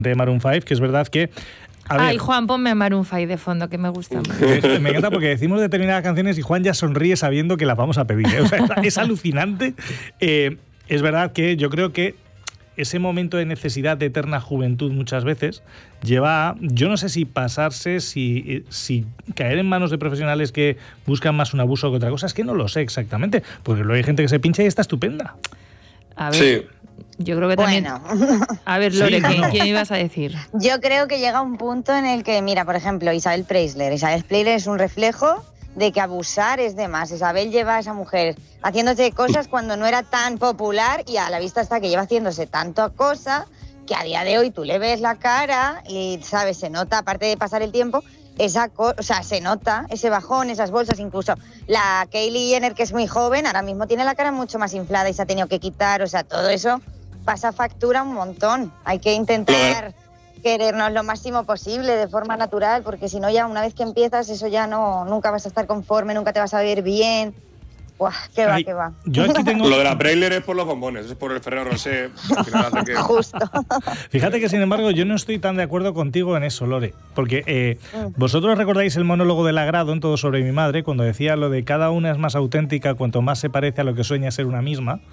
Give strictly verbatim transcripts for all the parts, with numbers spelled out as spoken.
de Maroon cinco, que es verdad que... A ver, Ay, Juan, ponme a Maroon cinco de fondo, que me gusta mucho. Me encanta porque decimos determinadas canciones y Juan ya sonríe sabiendo que las vamos a pedir, ¿eh? O sea, es, es alucinante. Eh, es verdad que yo creo que ese momento de necesidad de eterna juventud muchas veces lleva a, yo no sé si pasarse, si, si caer en manos de profesionales que buscan más un abuso que otra cosa, es que no lo sé exactamente, porque luego hay gente que se pincha y está estupenda. A ver, Sí. yo creo que también... Bueno. A ver, Lore, Sí, ¿quién, no. ¿quién ibas a decir? Yo creo que llega un punto en el que, mira, por ejemplo, Isabel Preisler. Isabel Preisler es un reflejo de que abusar es de más. Isabel lleva a esa mujer haciéndose cosas cuando no era tan popular y a la vista está que lleva haciéndose tanto cosa que a día de hoy tú le ves la cara y, ¿sabes? Se nota, aparte de pasar el tiempo, esa co- o sea, se nota ese bajón, esas bolsas, incluso la Kylie Jenner, que es muy joven, ahora mismo tiene la cara mucho más inflada y se ha tenido que quitar, o sea, todo eso pasa factura un montón. Hay que intentar querernos lo máximo posible de forma natural, porque si no ya una vez que empiezas eso ya no, nunca vas a estar conforme, nunca te vas a ver bien. Buah, qué va, Ay, qué va. Yo aquí tengo... Lo de la Preisler es por los bombones, es por el Ferrero Rocher. Al final hace que... Justo. Fíjate que, sin embargo, yo no estoy tan de acuerdo contigo en eso, Lore. Porque eh, vosotros recordáis el monólogo del agrado en Todo sobre mi madre, cuando decía lo de cada una es más auténtica cuanto más se parece a lo que sueña ser una misma.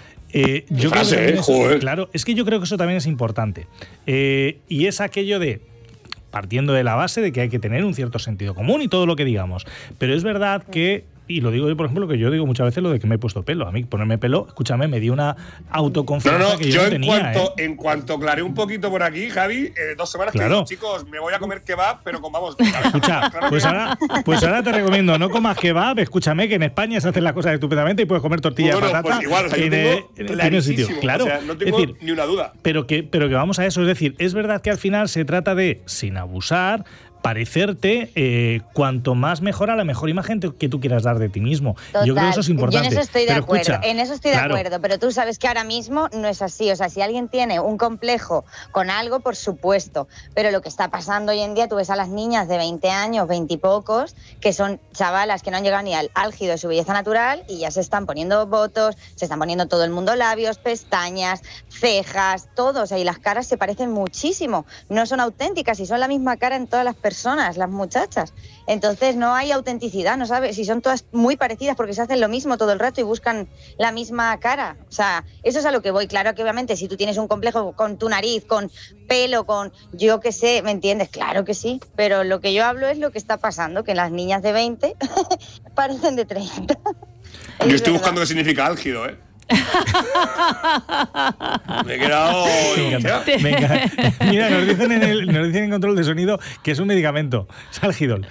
Eh, yo frase, creo que eh, eso, joder. claro, es que yo creo que eso también es importante. Eh, y es aquello de, partiendo de la base de que hay que tener un cierto sentido común y todo lo que digamos. Pero es verdad que, y lo digo yo, por ejemplo, que yo digo muchas veces lo de que me he puesto pelo. A mí ponerme pelo, escúchame, me dio una autoconfianza No, no, que yo, yo no en tenía. cuanto, ¿eh? en cuanto aclaré un poquito por aquí, Javi, eh, dos semanas Claro. que digo, chicos, me voy a comer kebab, pero con vamos. Escucha, claro pues que- ahora, pues ahora te recomiendo, no comas kebab, escúchame, que en España se hacen las cosas estupendamente y puedes comer tortilla Bueno, de patata. pues igual, o sea, yo en, tengo eh, en un clarísimo, sitio. Claro, o sea, no tengo es decir, ni una duda. Pero que, pero que vamos a eso, es decir, es verdad que al final se trata de, sin abusar, parecerte eh, cuanto más mejora la mejor imagen te- que tú quieras dar de ti mismo. Total. Yo creo que eso es importante. Yo en eso estoy de Pero acuerdo, escucha, en eso estoy de claro, acuerdo, pero tú sabes que ahora mismo no es así. O sea, si alguien tiene un complejo con algo, por supuesto, pero lo que está pasando hoy en día, tú ves a las niñas de veinte años, veinte y pocos, que son chavalas que no han llegado ni al álgido de su belleza natural y ya se están poniendo botox, se están poniendo todo el mundo labios, pestañas, cejas, todo. O sea, y las caras se parecen muchísimo. No son auténticas y son la misma cara en todas las personas, las muchachas. Entonces no hay autenticidad, no sabes si son todas muy parecidas porque se hacen lo mismo todo el rato y buscan la misma cara. O sea, eso es a lo que voy. Claro que obviamente si tú tienes un complejo con tu nariz, con pelo, con yo qué sé, ¿me entiendes? Claro que sí, pero lo que yo hablo es lo que está pasando, que las niñas de veinte parecen de treinta. Yo Es estoy verdad. buscando qué significa álgido, ¿eh? Me he quedado. Me encanta, hostia. me encanta. Mira, nos dicen, en el, nos dicen en control de sonido que es un medicamento, es Algidol.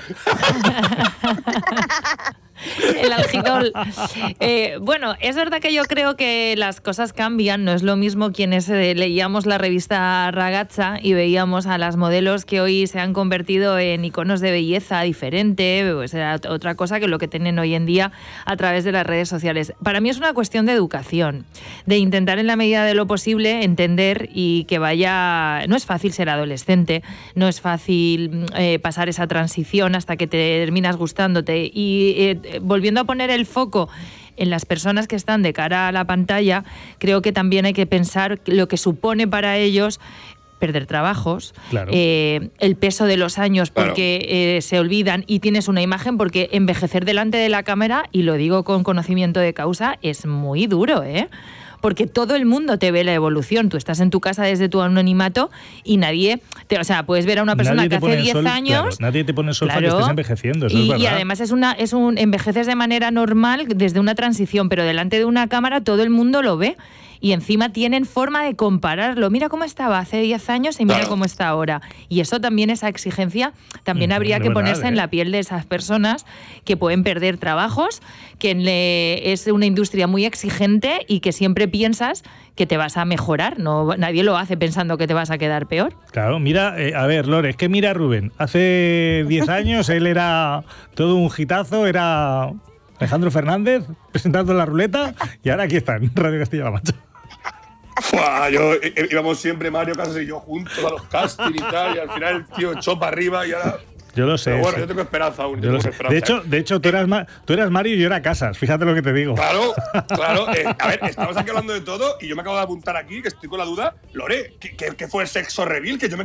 El algidol. Eh, bueno, es verdad que yo creo que las cosas cambian. No es lo mismo quienes eh, leíamos la revista Ragazza y veíamos a las modelos que hoy se han convertido en iconos de belleza diferente, pues era otra cosa que lo que tienen hoy en día a través de las redes sociales. Para mí es una cuestión de educación, de intentar en la medida de lo posible entender y que vaya... No es fácil ser adolescente, no es fácil eh, pasar esa transición hasta que te terminas gustándote y... Eh, volviendo a poner el foco en las personas que están de cara a la pantalla, creo que también hay que pensar lo que supone para ellos perder trabajos, Claro. eh, el peso de los años porque Claro. eh, se olvidan y tienes una imagen, porque envejecer delante de la cámara, y lo digo con conocimiento de causa, es muy duro, ¿eh? Porque todo el mundo te ve la evolución. Tú estás en tu casa desde tu anonimato y nadie... Te, o sea, puedes ver a una persona Nadie que te pone hace el diez sol, años... claro, nadie te pone el sol para que Claro. estés envejeciendo, eso y, es verdad. y además es una es un envejeces de manera normal desde una transición, pero delante de una cámara todo el mundo lo ve y encima tienen forma de compararlo. Mira cómo estaba hace diez años y mira Claro. cómo está ahora. Y eso también, esa exigencia, también Mm, habría es que verdad, ponerse ¿eh? en la piel de esas personas que pueden perder trabajos, que le, es una industria muy exigente y que siempre piensas que te vas a mejorar. No, nadie lo hace pensando que te vas a quedar peor. Claro, mira, eh, a ver, Lore, es que mira a Rubén. Hace diez años él era todo un hitazo, era Alejandro Fernández presentando la ruleta y ahora aquí está, en Radio Castilla-La Mancha. Fua, yo, eh, eh, íbamos siempre Mario Casas y yo juntos a los castings y tal, y al final el tío echó para arriba y ahora. Yo lo sé. Pero bueno, sí. yo tengo esperanza aún. Yo Yo lo tengo sé. esperanza, De hecho, ¿eh? de hecho tú, eras Ma- tú eras Mario y yo era Casas. Fíjate lo que te digo. Claro, claro. Eh, a ver, estamos aquí hablando de todo y yo me acabo de apuntar aquí, que estoy con la duda. Lore, ¿qué, qué, qué fue el sexo reveal? Que yo me